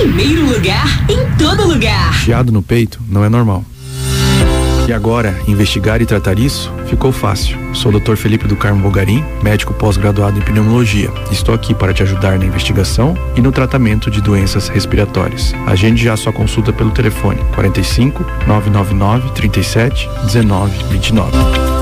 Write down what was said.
primeiro lugar em todo lugar. Chiado no peito não é normal. E agora, investigar e tratar isso ficou fácil. Sou o Dr. Felipe do Carmo Bogarim, médico pós-graduado em pneumologia. Estou aqui para te ajudar na investigação e no tratamento de doenças respiratórias. Agende já sua consulta pelo telefone 45 999 37 19 29.